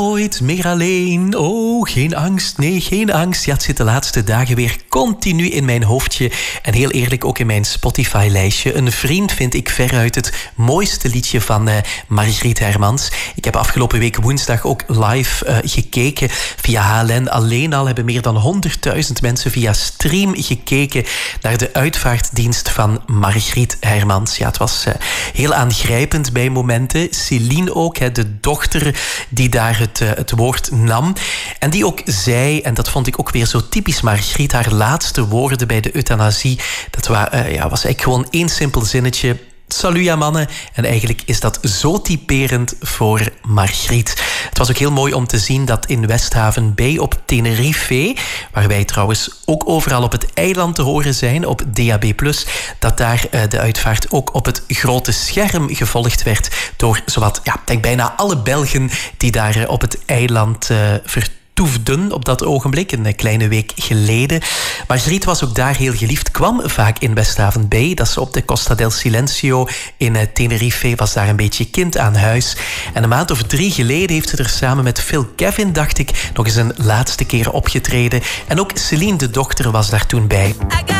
Nooit meer alleen, oh geen angst, nee geen angst. Ja, het zit de laatste dagen weer continu in mijn hoofdje. En heel eerlijk ook in mijn Spotify-lijstje. Een vriend vind ik veruit het mooiste liedje van Margriet Hermans. Ik heb afgelopen week woensdag ook live gekeken via HLN. Alleen al hebben meer dan 100.000 mensen via stream gekeken naar de uitvaartdienst van Margriet Hermans. Ja, het was heel aangrijpend bij momenten. Céline ook, de dochter die daar het woord nam. En die ook zei, en dat vond ik ook weer zo typisch Margriet, haar laatste woorden bij de euthanasie, dat was eigenlijk gewoon één simpel zinnetje. Salut ja mannen. En eigenlijk is dat zo typerend voor Margriet. Het was ook heel mooi om te zien dat in Westhaven Bay op Tenerife, waar wij trouwens ook overal op het eiland te horen zijn, op DAB+, dat daar de uitvaart ook op het grote scherm gevolgd werd door zowat, ik denk bijna alle Belgen die daar op het eiland vertoefden op dat ogenblik, een kleine week geleden. Margriet was ook daar heel geliefd, kwam vaak in Westhaven Bay. Dat is op de Costa del Silencio in Tenerife, was daar een beetje kind aan huis. En een maand of 3 geleden heeft ze er samen met Phil Kevin, dacht ik, nog eens een laatste keer opgetreden. En ook Céline, de dochter, was daar toen bij.